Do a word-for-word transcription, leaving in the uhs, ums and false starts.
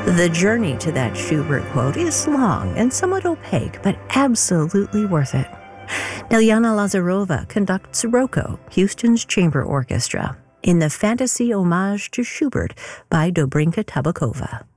The journey to that Schubert quote is long and somewhat opaque, but absolutely worth it. Ilyana Lazarova conducts Rocco, Houston's Chamber Orchestra, in the Fantasy Homage to Schubert by Dobrinka Tabakova.